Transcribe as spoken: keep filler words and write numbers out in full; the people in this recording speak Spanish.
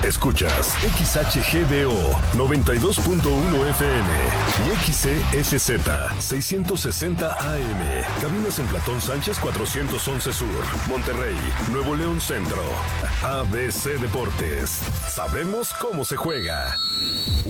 Escuchas X H G D O noventa y dos punto uno F M y X C S Z seiscientos sesenta A M. Cabinas en Platón Sánchez cuatrocientos once Sur, Monterrey, Nuevo León Centro. A B C Deportes. Sabemos cómo se juega.